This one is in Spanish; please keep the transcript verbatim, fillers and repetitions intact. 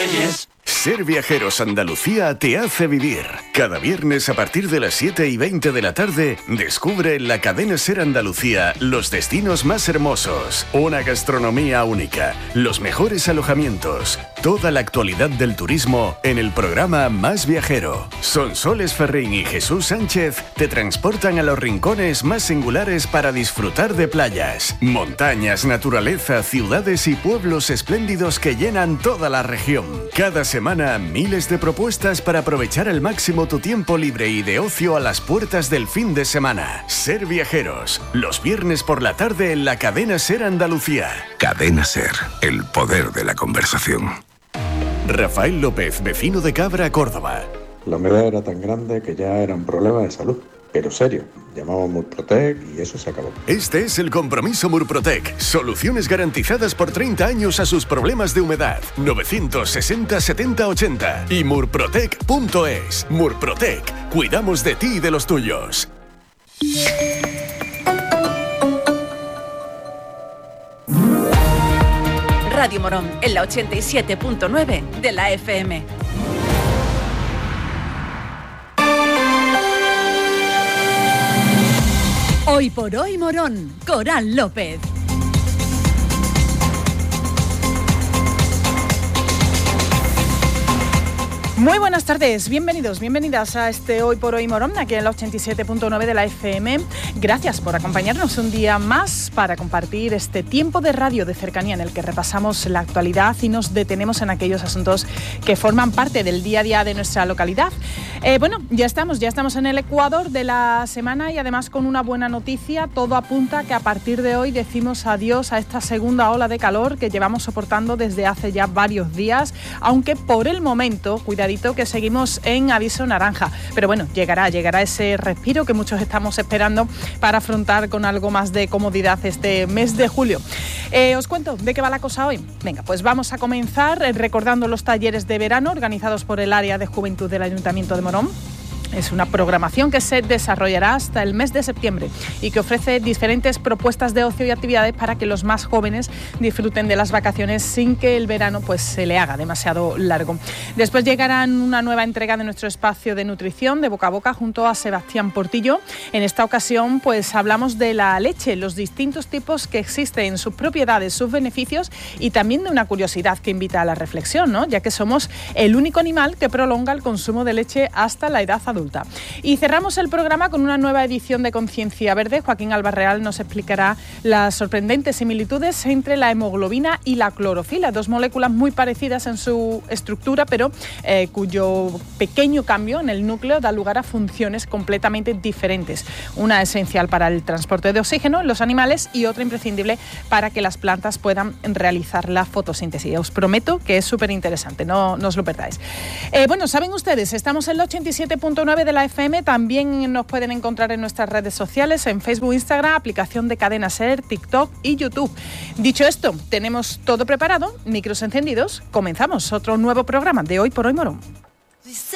Reyes. Ser Viajeros Andalucía te hace vivir. Cada viernes a partir de las siete y veinte de la tarde, descubre en la cadena Ser Andalucía los destinos más hermosos, una gastronomía única, los mejores alojamientos, toda la actualidad del turismo en el programa Más Viajero. Sonsoles Ferrín y Jesús Sánchez te transportan a los rincones más singulares para disfrutar de playas, montañas, naturaleza, ciudades y pueblos espléndidos que llenan toda la región. Cada semana, miles de propuestas para aprovechar al máximo tu tiempo libre y de ocio a las puertas del fin de semana. Ser Viajeros, los viernes por la tarde en la cadena Ser Andalucía. Cadena Ser, el poder de la conversación. Rafael López, vecino de Cabra, Córdoba. La humedad era tan grande que ya era un problema de salud. Pero serio, llamamos Murprotec y eso se acabó. Este es el compromiso Murprotec. Soluciones garantizadas por treinta años a sus problemas de humedad. novecientos sesenta setenta ochenta y murprotec punto es. Murprotec. Cuidamos de ti y de los tuyos. Radio Morón, en la ochenta y siete punto nueve de la F M. Hoy por hoy Morón, Coral López. Muy buenas tardes, bienvenidos, bienvenidas a este Hoy por Hoy Morón, aquí en la ochenta y siete punto nueve de la F M. Gracias por acompañarnos un día más para compartir este tiempo de radio de cercanía en el que repasamos la actualidad y nos detenemos en aquellos asuntos que forman parte del día a día de nuestra localidad. Eh, bueno, ya estamos, ya estamos en el Ecuador de la semana y además con una buena noticia. Todo apunta que a partir de hoy decimos adiós a esta segunda ola de calor que llevamos soportando desde hace ya varios días, aunque por el momento, cuidadito, que seguimos en aviso naranja. Pero bueno, llegará, llegará ese respiro que muchos estamos esperando para afrontar con algo más de comodidad este mes de julio. Eh, os cuento de qué va la cosa hoy. Venga, pues vamos a comenzar recordando los talleres de verano organizados por el área de juventud del Ayuntamiento de Morón. Es una programación que se desarrollará hasta el mes de septiembre y que ofrece diferentes propuestas de ocio y actividades para que los más jóvenes disfruten de las vacaciones sin que el verano pues se le haga demasiado largo. Después llegarán una nueva entrega de nuestro espacio de nutrición de boca a boca junto a Sebastián Portillo. En esta ocasión pues hablamos de la leche, los distintos tipos que existen, sus propiedades, sus beneficios y también de una curiosidad que invita a la reflexión, ¿no? Ya que somos el único animal que prolonga el consumo de leche hasta la edad adulta. Y cerramos el programa con una nueva edición de Conciencia Verde. Joaquín Albarreal nos explicará las sorprendentes similitudes entre la hemoglobina y la clorofila, dos moléculas muy parecidas en su estructura, pero eh, cuyo pequeño cambio en el núcleo da lugar a funciones completamente diferentes. Una esencial para el transporte de oxígeno en los animales y otra imprescindible para que las plantas puedan realizar la fotosíntesis. Os prometo que es súper interesante, no, no os lo perdáis. Eh, bueno, saben ustedes, estamos en el ochenta y siete punto nueve de la F M, también nos pueden encontrar en nuestras redes sociales, en Facebook, Instagram, aplicación de Cadena Ser, TikTok y YouTube. Dicho esto, tenemos todo preparado, micros encendidos, comenzamos otro nuevo programa de Hoy por Hoy Morón.